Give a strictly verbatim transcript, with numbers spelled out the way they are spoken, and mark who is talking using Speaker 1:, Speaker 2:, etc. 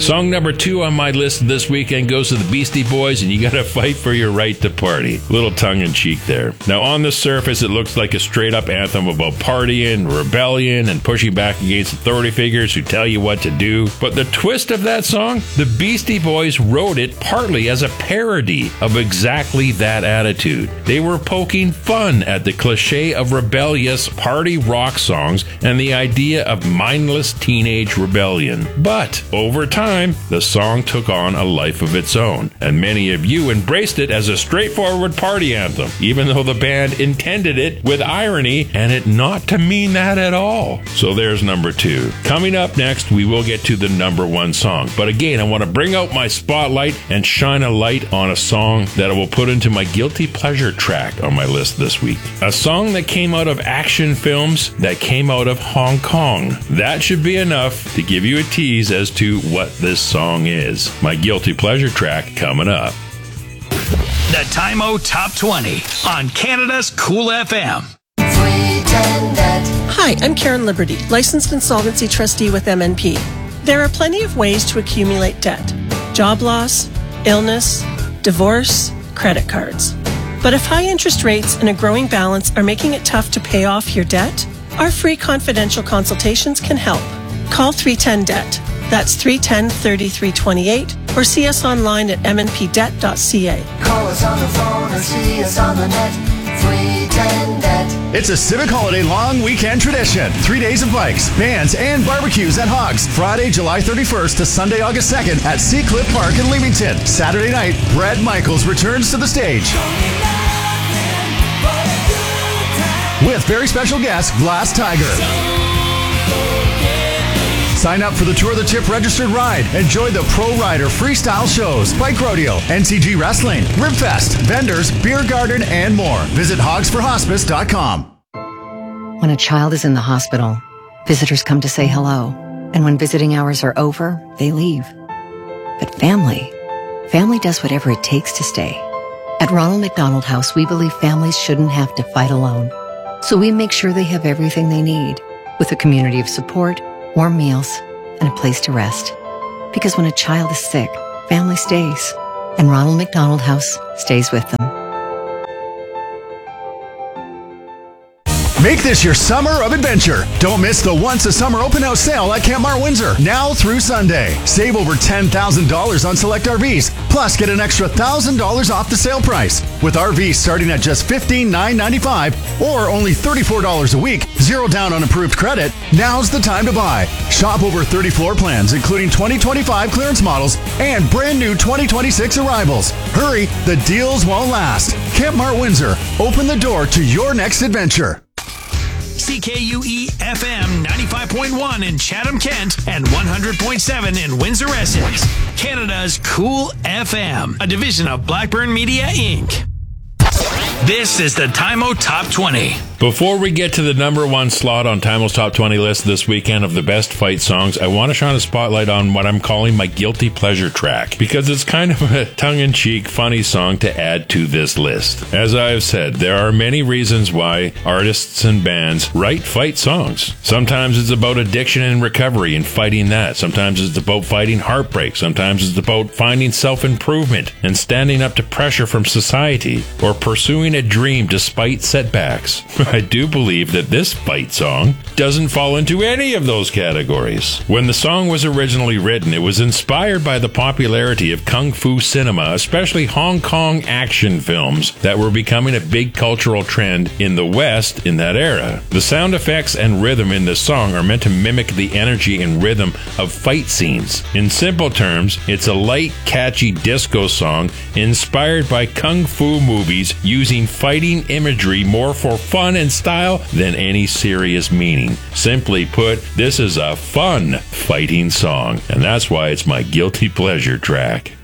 Speaker 1: Song number two on my list this weekend goes to the Beastie Boys, and You Gotta Fight for Your Right to Party. Little tongue-in-cheek there. Now, on the surface, it looks like a straight-up anthem about partying, rebellion, and pushing back against authority figures who tell you what to do. But the twist of that song? The Beastie Boys wrote it partly as a parody of exactly that attitude. They were poking fun at the cliche of rebellious party rock songs and the idea of mindless teenage rebellion. But over time, the song took on a life of its own, and many of you embraced it as a straightforward party anthem, even though the band intended it with irony and it not to mean that at all. So there's number two. Coming up next, we will get to the number one song. But again, I want to bring out my spotlight and shine a light on a song that I will put into my guilty pleasure track on my list this week. A song that came out of action films that came out of Hong Kong. That should be enough to give you a tease as to what this song is. My guilty pleasure track coming up.
Speaker 2: The Time-O Top twenty on Canada's Cool F M.
Speaker 3: Hi, I'm Karen Liberty, licensed insolvency trustee with M N P. There are plenty of ways to accumulate debt. Job loss, illness, divorce, credit cards. But if high interest rates and a growing balance are making it tough to pay off your debt, our free confidential consultations can help. Call three ten debt. That's three one zero, three three two eight, or see us online at m n p debt dot c a.
Speaker 4: Call us on the phone or see us on the net. three ten debt.
Speaker 5: It's a Civic Holiday long weekend tradition. Three days of bikes, bands, and barbecues at Hogs. Friday, July thirty-first to Sunday, August second at Seacliff Park in Leamington. Saturday night, Brad Michaels returns to the stage with very special guest, Glass Tiger. Sign up for the Tour the Tip registered ride. Enjoy the Pro Rider freestyle shows, bike rodeo, N C G wrestling, Ribfest, vendors, beer garden, and more. Visit hogs for hospice dot com.
Speaker 6: When a child is in the hospital, visitors come to say hello. And when visiting hours are over, they leave. But family, family does whatever it takes to stay. At Ronald McDonald House, we believe families shouldn't have to fight alone. So we make sure they have everything they need, with a community of support, warm meals, and a place to rest. Because when a child is sick, family stays, and Ronald McDonald House stays with them.
Speaker 5: Make this your summer of adventure. Don't miss the Once a Summer Open House sale at Camp Mart Windsor, now through Sunday. Save over ten thousand dollars on select R Vs, plus get an extra one thousand dollars off the sale price. With R Vs starting at just fifteen thousand nine hundred ninety-five dollars or only thirty-four dollars a week, zero down on approved credit, now's the time to buy. Shop over thirty floor plans, including twenty twenty-five clearance models and brand new twenty twenty-six arrivals. Hurry, the deals won't last. Camp Mart Windsor, open the door to your next adventure.
Speaker 2: C K U E F M ninety-five point one in Chatham, Kent, and one hundred point seven in Windsor, Essex. Canada's Cool F M, a division of Blackburn Media, Incorporated. This is the Time-O Top twenty.
Speaker 1: Before we get to the number one slot on Time-O's Top twenty list this weekend of the best fight songs, I want to shine a spotlight on what I'm calling my guilty pleasure track, because it's kind of a tongue-in-cheek, funny song to add to this list. As I have said, there are many reasons why artists and bands write fight songs. Sometimes it's about addiction and recovery and fighting that. Sometimes it's about fighting heartbreak. Sometimes it's about finding self-improvement and standing up to pressure from society, or pursuing a dream despite setbacks. I do believe that this fight song doesn't fall into any of those categories. When the song was originally written, it was inspired by the popularity of kung fu cinema, especially Hong Kong action films that were becoming a big cultural trend in the West in that era. The sound effects and rhythm in this song are meant to mimic the energy and rhythm of fight scenes. In simple terms, it's a light, catchy disco song inspired by kung fu movies using fighting imagery more for fun and style than any serious meaning. Simply put, this is a fun fighting song, and that's why it's my guilty pleasure track.